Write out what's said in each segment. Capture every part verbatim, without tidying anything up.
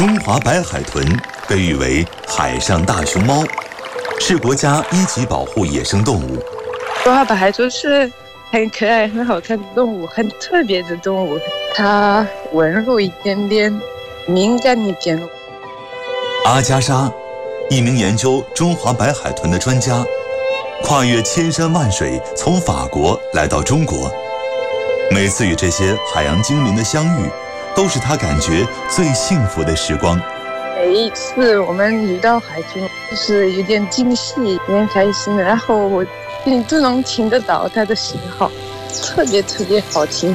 中华白海豚被誉为海上大熊猫，是国家一级保护野生动物。 中华白海豚是很可爱、很好看的动物，很特别的动物。它温柔一点点，敏感一点。 阿加莎，一名研究中华白海豚的专家，跨越千山万水，从法国来到中国。每次与这些海洋精灵的相遇，都是他感觉最幸福的时光。 每一次我们遇到海豚，就是有点惊喜，有点开心，然后我你都能听得到它的信号，特别特别好听。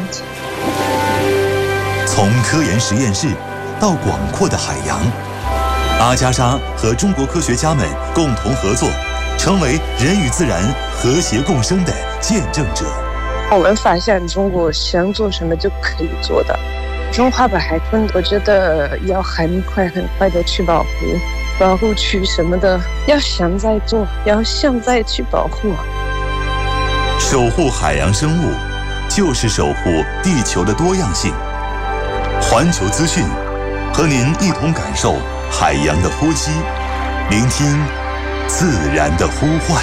从科研实验室到广阔的海洋，阿加莎和中国科学家们共同合作，成为人与自然和谐共生的见证者。 我们发现中国想做什么就可以做的。中华白海豚，我觉得要很快很快的去保护，保护区什么的，要现在做，要现在去保护。 守护海洋生物，就是守护地球的多样性。环球资讯，和您一同感受海洋的呼吸，聆听自然的呼唤。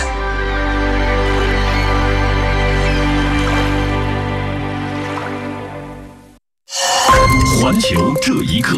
环球这一刻，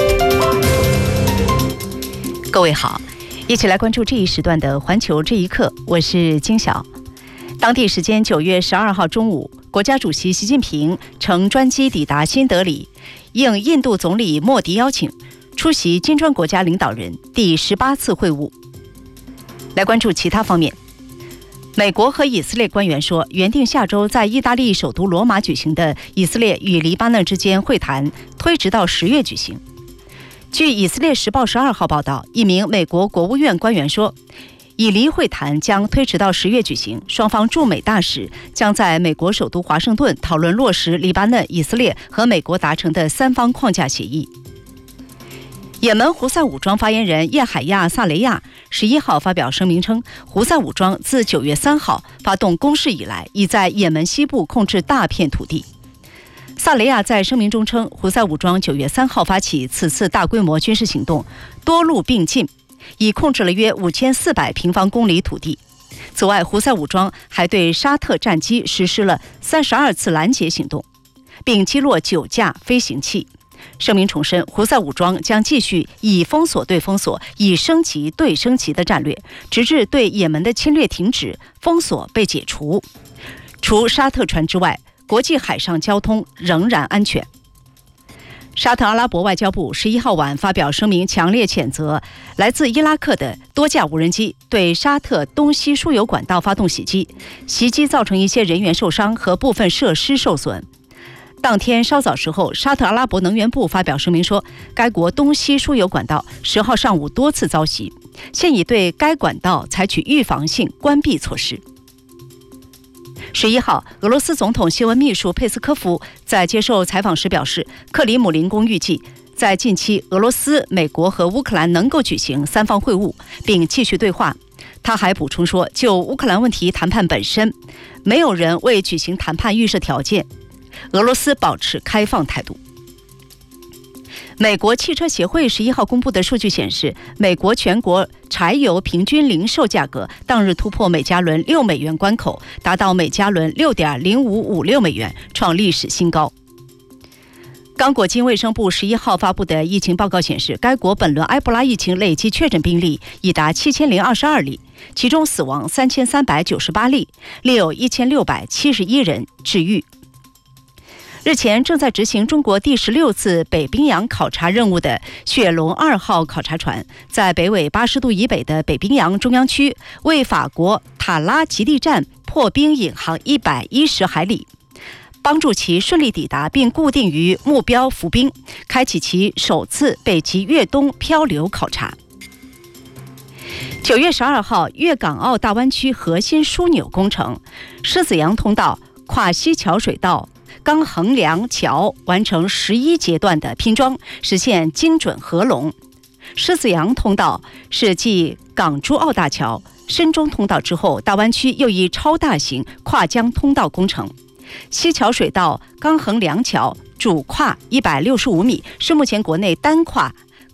各位好，一起来关注这一时段的环球这一刻，我是金晓。当地时间九月十二号中午，国家主席习近平乘专机抵达新德里，应印度总理莫迪邀请，出席金砖国家领导人第十八次会晤。来关注其他方面。美国和以色列官员说，原定下周在意大利首都罗马举行的以色列与黎巴嫩之间会谈推迟到十月举行。据以色列时报十二号报道，一名美国国务院官员说，以黎会谈将推迟到十月举行，双方驻美大使将在美国首都华盛顿讨论落实黎巴嫩、以色列和美国达成的三方框架协议。也门胡塞武装发言人叶海亚·萨雷亚十一号发表声明称，胡塞武装自九月三号发动攻势以来，已在也门西部控制大片土地。萨雷亚在声明中称，胡塞武装九月三号发起此次大规模军事行动，多路并进，已控制了约五千四百平方公里土地。此外，胡塞武装还对沙特战机实施了三十二次拦截行动，并击落九架飞行器。声明重申，胡塞武装将继续以封锁对封锁、以升级对升级的战略，直至对也门的侵略停止、封锁被解除。除沙特船之外，国际海上交通仍然安全。沙特阿拉伯外交部十一号晚发表声明，强烈谴责来自伊拉克的多架无人机对沙特东西输油管道发动袭击，袭击造成一些人员受伤和部分设施受损。当天稍早时候，沙特阿拉伯能源部发表声明说，该国东西输油管道十号上午多次遭袭，现已对该管道采取预防性关闭措施。十一号，俄罗斯总统新闻秘书佩斯科夫在接受采访时表示，克里姆林宫预计在近期俄罗斯、美国和乌克兰能够举行三方会晤，并继续对话。他还补充说，就乌克兰问题谈判本身，没有人为举行谈判预设条件。俄罗斯保持开放态度。美国汽车协会十一号公布的数据显示，美国全国柴油平均零售价格当日突破每加仑六美元关口，达到每加仑六点零五五六美元，创历史新高。刚果金卫生部十一号发布的疫情报告显示，该国本轮埃博拉疫情累计确诊病例已达七千零二十二例，其中死亡三千三百九十八例，另有一千六百七十一人治愈。日前正在执行中国第十六次北冰洋考察任务的雪龙二号考察船，在北纬八十度以北的北冰洋中央区为法国塔拉极地站破冰引航一百一十海里，帮助其顺利抵达并固定于目标浮冰，开启其首次北极越冬漂流考察。九月十二号，粤港澳大湾区核心枢纽工程狮子洋通道跨西桥水道钢横梁桥完成十一阶段的拼装，实现精准合龙。狮子洋通道是继港珠澳大桥、深中通道之后，大湾区又一超大型跨江通道工程。西桥水道钢横梁桥主跨一百六十五米，是目前国内单跨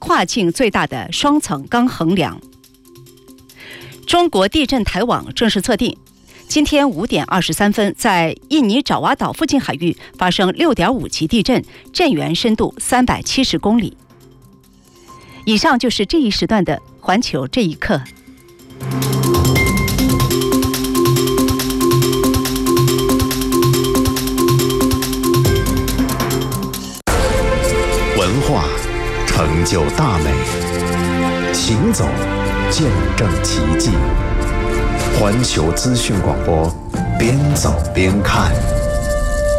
跨境最大的双层钢横梁。中国地震台网正式测定，今天五点二十三分，在印尼爪哇岛附近海域发生六点五级地震，震源深度三百七十公里。以上就是这一时段的环球这一刻。 文化成就大美，行走见证奇迹。环球资讯广播，边走边看。